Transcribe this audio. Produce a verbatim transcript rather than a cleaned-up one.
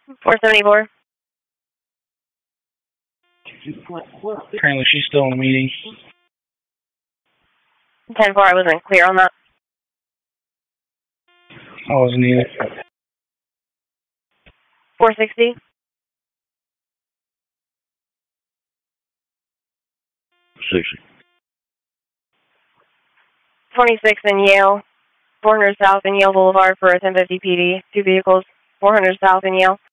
four seventy-four. Apparently she's still in a meeting. ten four, I wasn't clear on that. I wasn't either. four sixty. sixty. twenty-six in Yale. four hundred South in Yale Boulevard for a ten fifty P D. Two vehicles. four hundred South in Yale.